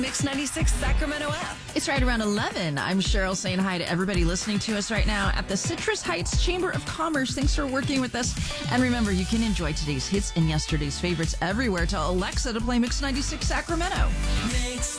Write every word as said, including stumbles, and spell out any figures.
Mix ninety-six Sacramento app. It's right around eleven. I'm Cheryl saying hi to everybody listening to us right now at the Citrus Heights Chamber of Commerce. Thanks for working with us. And remember, you can enjoy today's hits and yesterday's favorites everywhere. Tell Alexa to play Mix ninety-six Sacramento. Mix